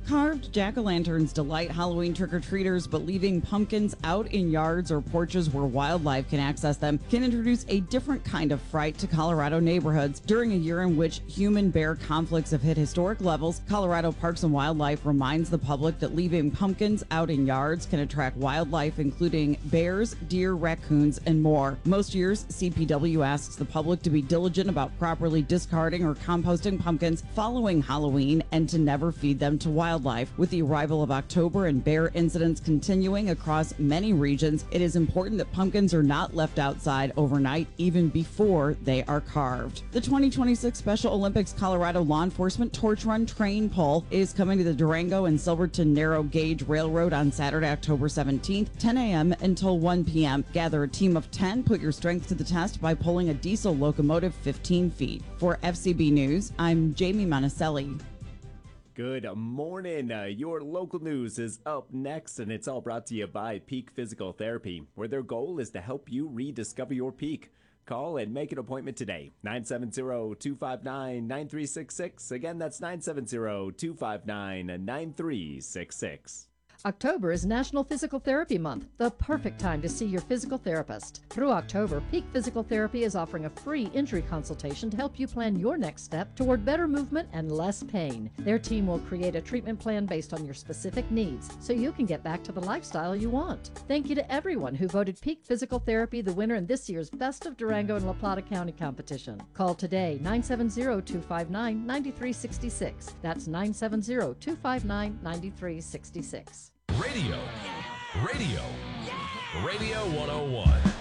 Carved jack-o'-lanterns delight Halloween trick-or-treaters, but leaving pumpkins out in yards or porches where wildlife can access them can introduce a different kind of fright to Colorado neighborhoods. During a year in which human-bear conflicts have hit historic levels, Colorado Parks and Wildlife reminds the public that leaving pumpkins out in yards can attract wildlife, including bears, deer, raccoons, and more. Most years, CPW asks the public to be diligent about properly discarding or composting pumpkins following Halloween and to never feed them to wildlife. With the arrival of October and bear incidents continuing across many regions, it is important that pumpkins are not left outside overnight, even before they are carved. The 2026 Special Olympics Colorado Law Enforcement Torch Run Train Pull is coming to the Durango and Silverton Narrow Gauge Railroad on Saturday, October 17th, 10 a.m. until 1 p.m. Gather a team of 10, put your strength to the test by pulling a diesel locomotive 15 feet. For FCB News, I'm Jamie Monticelli. Good morning. Your local news is up next, and it's all brought to you by Peak Physical Therapy, where their goal is to help you rediscover your peak. Call and make an appointment today. 970-259-9366. Again, that's 970-259-9366. October is National Physical Therapy Month, the perfect time to see your physical therapist. Through October, Peak Physical Therapy is offering a free injury consultation to help you plan your next step toward better movement and less pain. Their team will create a treatment plan based on your specific needs so you can get back to the lifestyle you want. Thank you to everyone who voted Peak Physical Therapy the winner in this year's Best of Durango and La Plata County competition. Call today, 970-259-9366. That's 970-259-9366. Radio 101.